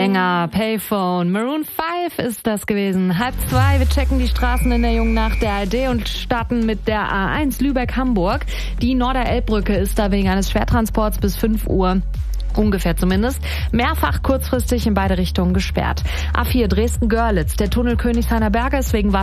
Länger, Payphone, Maroon 5 ist das gewesen. 1:30, wir checken die Straßen in der jungen Nacht der ARD und starten mit der A1 Lübeck-Hamburg. Die Norderelbbrücke ist da wegen eines Schwertransports bis 5 Uhr. Ungefähr zumindest. Mehrfach kurzfristig in beide Richtungen gesperrt. A4 Dresden-Görlitz. Der Tunnel Königshainer Berge ist wegen